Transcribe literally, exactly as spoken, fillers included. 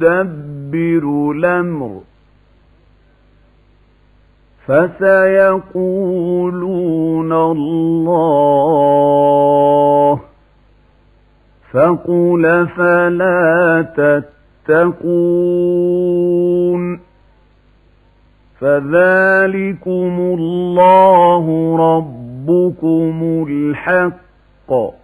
يدبر الأمر فسيقولون الله فقل فلا تتقون فذلكم الله ربكم الحق